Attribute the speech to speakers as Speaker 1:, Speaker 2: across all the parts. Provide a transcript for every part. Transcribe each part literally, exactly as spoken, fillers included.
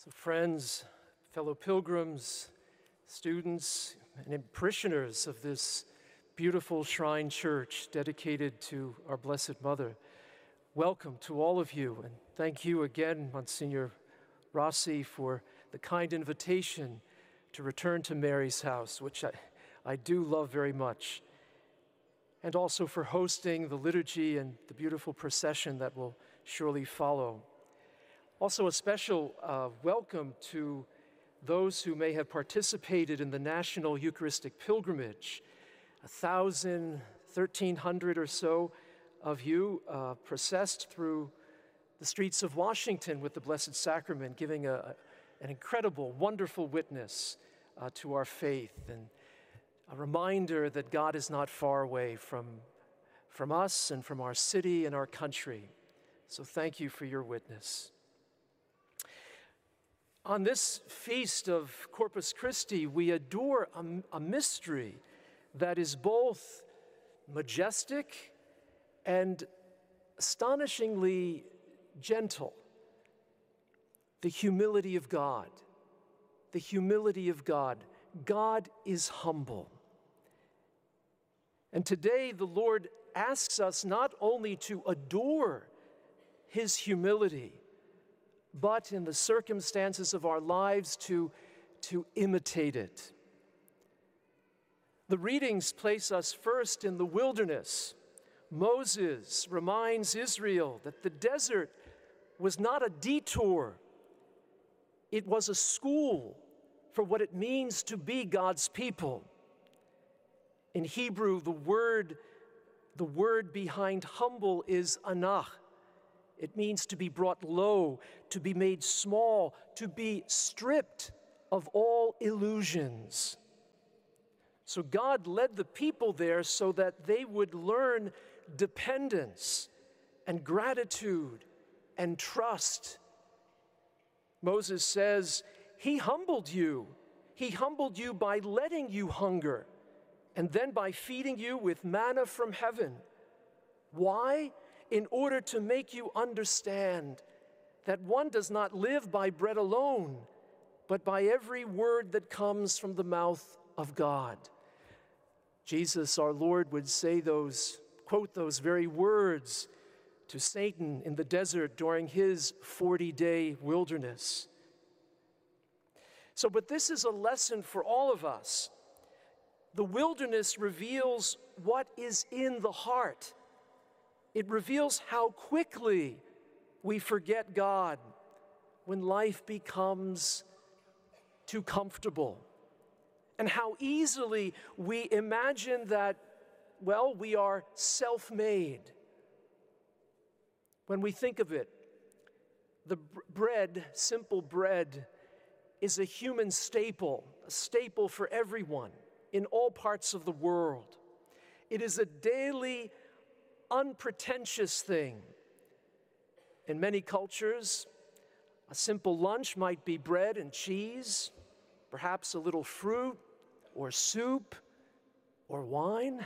Speaker 1: So friends, fellow pilgrims, students, and parishioners of this beautiful shrine church dedicated to our Blessed Mother, welcome to all of you, and thank you again, Monsignor Rossi, for the kind invitation to return to Mary's house, which I, I do love very much, and also for hosting the liturgy and the beautiful procession that will surely follow. Also, a special uh, welcome to those who may have participated in the National Eucharistic Pilgrimage. A thousand, thirteen hundred or so of you uh, processed through the streets of Washington with the Blessed Sacrament, giving a, an incredible, wonderful witness uh, to our faith, and a reminder that God is not far away from, from us and from our city and our country. So thank you for your witness. On this feast of Corpus Christi, we adore a, a mystery that is both majestic and astonishingly gentle. The humility of God. The humility of God. God is humble. And today the Lord asks us not only to adore His humility, but in the circumstances of our lives to, to imitate it. The readings place us first in the wilderness. Moses reminds Israel that the desert was not a detour. It was a school for what it means to be God's people. In Hebrew, the word, the word behind humble is anach. It means to be brought low, to be made small, to be stripped of all illusions. So God led the people there so that they would learn dependence and gratitude and trust. Moses says, He humbled you. He humbled you by letting you hunger and then by feeding you with manna from heaven. Why? In order to make you understand that one does not live by bread alone, but by every word that comes from the mouth of God. Jesus, our Lord, would say those, quote those very words to Satan in the desert during his forty-day wilderness. So, but this is a lesson for all of us. The wilderness reveals what is in the heart. It reveals how quickly we forget God when life becomes too comfortable, and how easily we imagine that, well, we are self-made. When we think of it, the bread, simple bread, is a human staple, a staple for everyone in all parts of the world. It is a daily, unpretentious thing. In many cultures, a simple lunch might be bread and cheese, perhaps a little fruit or soup or wine.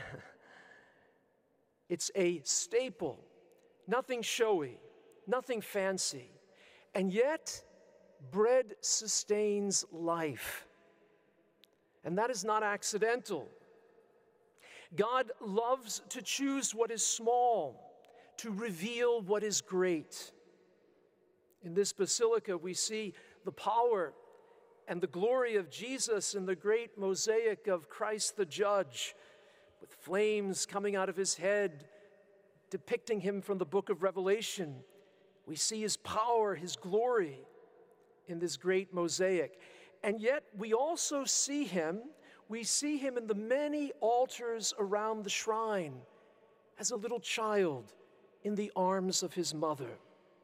Speaker 1: It's a staple, nothing showy, nothing fancy. And yet, bread sustains life. And that is not accidental. God loves to choose what is small, to reveal what is great. In this basilica, we see the power and the glory of Jesus in the great mosaic of Christ the Judge, with flames coming out of his head, depicting him from the book of Revelation. We see his power, his glory in this great mosaic. And yet we also see him We see him in the many altars around the shrine as a little child in the arms of his mother.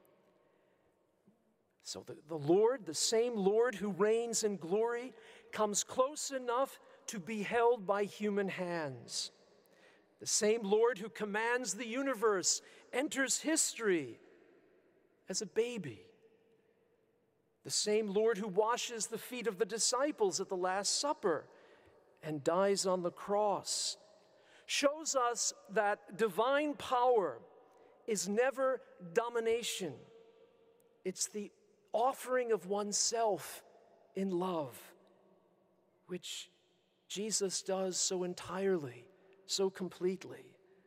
Speaker 1: So the, the Lord, the same Lord who reigns in glory, comes close enough to be held by human hands. The same Lord who commands the universe enters history as a baby. The same Lord who washes the feet of the disciples at the Last Supper and dies on the cross, shows us that divine power is never domination. It's the offering of oneself in love, which Jesus does so entirely, so completely.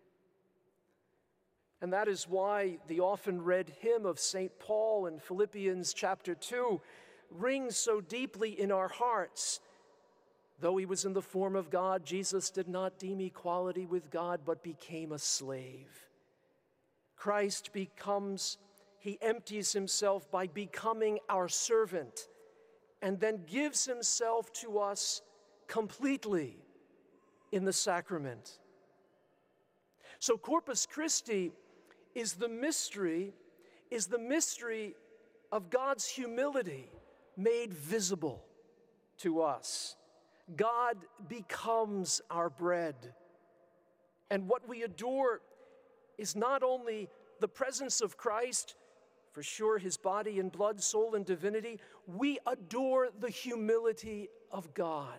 Speaker 1: And that is why the often read hymn of Saint Paul in Philippians chapter two rings so deeply in our hearts. Though he was in the form of God, Jesus did not deem equality with God, but became a slave. Christ becomes, he empties himself by becoming our servant, and then gives himself to us completely in the sacrament. So Corpus Christi is the mystery, is the mystery of God's humility made visible to us. God becomes our bread. And what we adore is not only the presence of Christ, for sure his body and blood, soul and divinity, we adore the humility of God.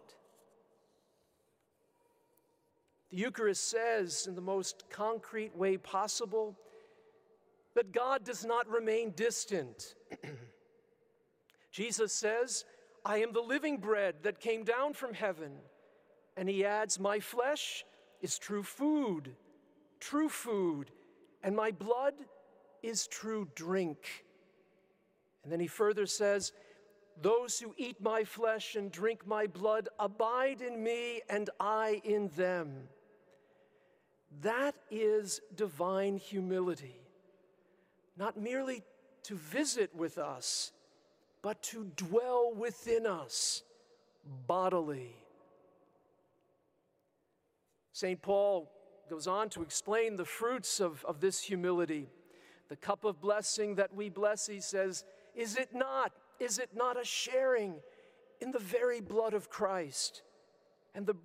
Speaker 1: The Eucharist says in the most concrete way possible that God does not remain distant. Jesus says, I am the living bread that came down from heaven. And he adds, my flesh is true food, true food, and my blood is true drink. And then he further says, those who eat my flesh and drink my blood abide in me and I in them. That is divine humility, not merely to visit with us, but to dwell within us bodily. Saint Paul goes on to explain the fruits of, of this humility. The cup of blessing that we bless, he says, is it not, is it not a sharing in the very blood of Christ? And the